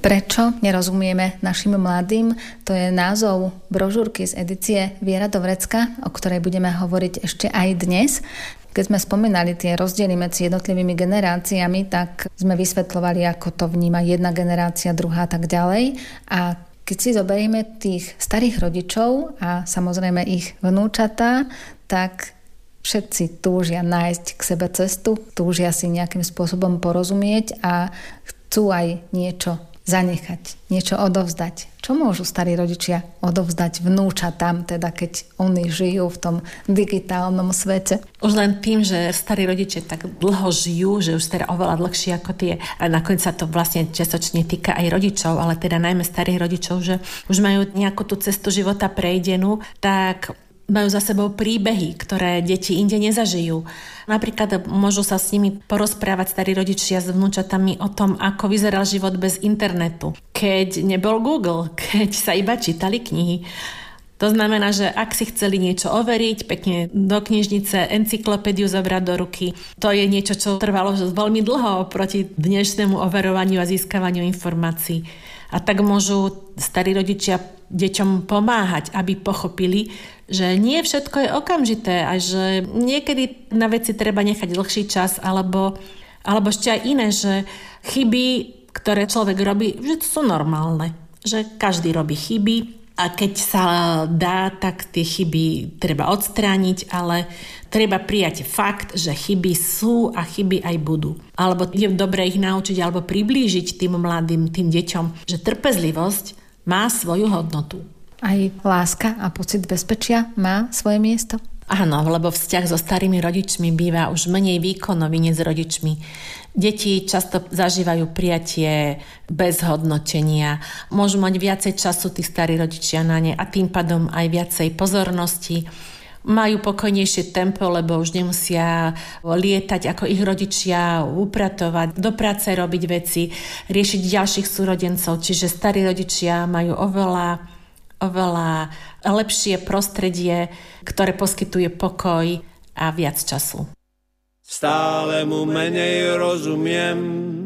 Prečo nerozumieme našim mladým? To je názov brožúrky z edície Viera do vrecka, o ktorej budeme hovoriť ešte aj dnes. Keď sme spomínali tie rozdiely medzi jednotlivými generáciami, tak sme vysvetľovali, ako to vníma jedna generácia, druhá tak ďalej. A keď si zoberieme tých starých rodičov a samozrejme ich vnúčatá, tak všetci túžia nájsť k sebe cestu, túžia si nejakým spôsobom porozumieť a chcú aj niečo zanechať, niečo odovzdať. Čo môžu starí rodičia odovzdať vnúčatám, teda keď oni žijú v tom digitálnom svete? Už len tým, že starí rodičia tak dlho žijú, že už teda oveľa dlhšie ako tie, a nakoniec sa to vlastne čiastočne týka aj rodičov, ale teda najmä starých rodičov, že už majú nejakú tú cestu života prejdenú, tak majú za sebou príbehy, ktoré deti inde nezažijú. Napríklad môžu sa s nimi porozprávať starí rodičia s vnúčatami o tom, ako vyzeral život bez internetu. Keď nebol Google, keď sa iba čítali knihy. To znamená, že ak si chceli niečo overiť, pekne do knižnice encyklopédiu zobrať do ruky, to je niečo, čo trvalo veľmi dlho proti dnešnému overovaniu a získavaniu informácií. A tak môžu starí rodičia deťom pomáhať, aby pochopili, že nie všetko je okamžité a že niekedy na veci treba nechať dlhší čas alebo ešte aj iné, že chyby, ktoré človek robí, že to sú normálne. Že každý robí chyby a keď sa dá, tak tie chyby treba odstrániť, ale treba prijať fakt, že chyby sú a chyby aj budú. Alebo je dobre ich naučiť alebo priblížiť tým mladým, tým deťom, že trpezlivosť má svoju hodnotu. Aj láska a pocit bezpečia má svoje miesto? Áno, lebo vzťah so starými rodičmi býva už menej výkonový než s rodičmi. Deti často zažívajú prijatie bez hodnotenia. Môžu mať viacej času tí starí rodičia na ne a tým pádom aj viacej pozornosti. Majú pokojnejšie tempo, lebo už nemusia lietať ako ich rodičia, upratovať, do práce robiť veci, riešiť ďalších súrodencov. Čiže starí rodičia majú oveľa lepšie prostredie, ktoré poskytuje pokoj a viac času. Stále mu menej rozumiem,